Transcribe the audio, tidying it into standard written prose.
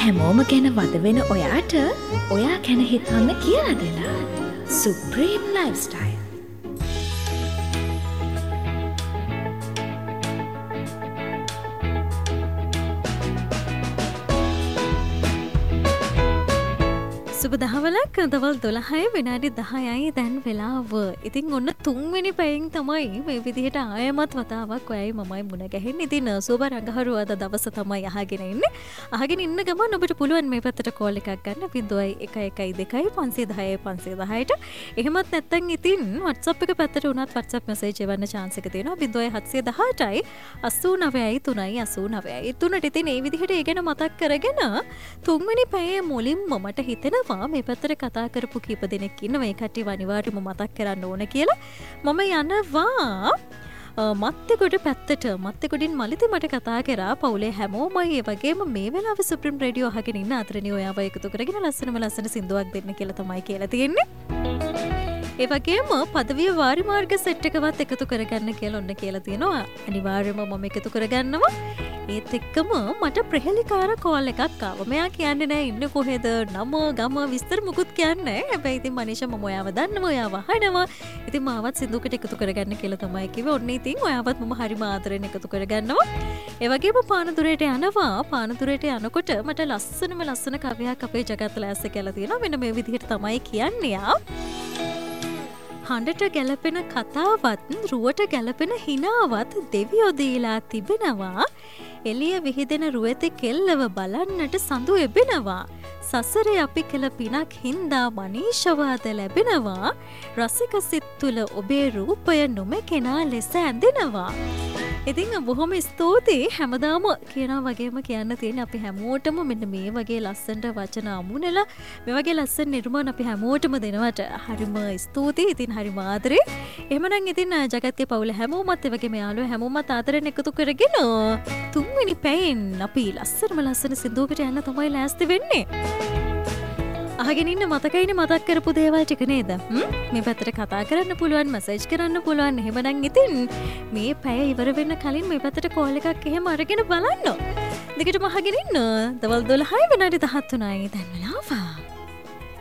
හැමෝම ගැන වද වෙන ඔයාට ඔයා ගැන හිතන්න කියලා දෙලා සුප්‍රීම් ලයිෆ්ස්ටයිල්. සුබ දහවලක් දවල් 12 විනාඩි 10යි දැන් වෙලාව. ඉතින් ඔන්න තුන්වෙනි පැයෙන් තමයි මේ විදිහට ආයමත් වතාවක් ඔයයි මමයි මුණ ගැහෙන්නේ. ඉතින් සුබ රඟහරු අද දවස තමයි අහගෙන ඉන්නේ. අහගෙන ඉන්න ගමන් ඔබට පුළුවන් මේ පැත්තට කෝල් එකක් ගන්න 0112 510 510ට. එහෙමත් නැත්නම් ඉතින් WhatsApp එක පැත්තට උනත් WhatsApp message එවන්න chance එක තියෙනවා 0718යි 89යි 3යි 89යි 3ට. ඉතින් මේ විදිහට ඒ ගැන මතක් කරගෙන තුන්වෙනි පැයේ මුලින්ම මට හිතෙනවා මේ පැත්තට කතා කරපු කීප දෙනෙක් ඉන්නවා. ඒ කට්ටිය අනිවාර්යයෙන්ම මතක් කරන්න ඕන කියලා. මම යනවා මත්තෙගොඩ පැත්තට. මත්තෙගොඩින් මලිතේ මට කතා කරා පවුලේ හැමෝමයි ඒ වගේම මේ වෙලාවේ සුප්‍රීම් රේඩියෝ අහගෙන ඉන්න අතරේ ඔයාව එකතු කරගෙන ලස්සන සින්දුවක් දෙන්න කියලා තමයි කියලා තියෙන්නේ. ඒ වගේම පදවිය වාරි මාර්ග සෙට් එකවත් එකතු කරගන්න කියලා ඔන්න කියලා තියෙනවා. අනිවාර්යයෙන්ම මම එකතු කරගන්නවා. ඒත් එක්කම මට ප්‍රහෙලිකාර කෝල් එකක් ආවා. මෙයා කියන්නේ නෑ ඉන්න කොහෙද, නම, ගම විස්තර මුකුත් කියන්නේ නෑ. හැබැයි ඉතින් මනීෂා මම ඔයාව දන්නවා, ඔයාව අහනවා. ඉතින් මාවත් සින්දුවකට එකතු කරගන්න කියලා තමයි කිව්වේ. ඔන්න ඉතින් ඔයාවත් මම හරිම ආදරෙන් එකතු කරගන්නවා. ඒ වගේම පානදුරේට යනවා. පානදුරේට යනකොට මට ලස්සන කවියක් අපේ ජගත් ලෑස්ස කියලා තියෙනවා. මෙන්න මේ විදිහට තමයි කියන්නේ. හඬට ගැලපෙන කතාවත් රුවට ගැලපෙන හිනාවත් දෙවියෝ දීලා තිබෙනවා. එළිය විහිදෙන රුවතේ කෙල්ලව බලන්නට සඳු එබෙනවා. සසරේ අපි කළ පිනක් හින්දා මනීෂවාද ලැබෙනවා. රසික සිත් තුළ ඔබේ රූපය නොමැකෙනා ලෙස ඇඳෙනවා. ඉතින් බොහොම ස්තුතියි. හැමදාම කියනවා වගේම කියන්න තියෙන අපි හැමෝටම මෙන්න මේ වගේ ලස්සනට වචන අමුණලා මේ වගේ ලස්සන නිර්මාණ අපි හැමෝටම දෙනවට හරිම ස්තුතියි. ඉතින් හරිම ආදරේ. එහෙමනම් ඉතින් ජගත්ගේ පවුල හැමෝමත් ඒ වගේම යාළුවෝ හැමෝමත් ආදරෙන් එකතු කරගෙන තුන්වෙනි පැයෙන් අපි ලස්සන සින්දුවකට යන්න තමයි ලෑස්ති වෙන්නේ. අහගෙන ඉන්න මතකයිනේ මතක් කරපු දේවල් ටික නේද? මේ පැත්තට කතා කරන්න පුළුවන්, මැසේජ් කරන්න පුළුවන්. එහෙමනම් ඉතින් මේ පැය ඉවර වෙන්න කලින් මේ පැත්තට කෝල් එකක් එහෙම අරගෙන බලන්න. දෙකටම අහගෙන ඉන්න. දවල් 12 විනාඩි 13යි දැන් වෙලාව.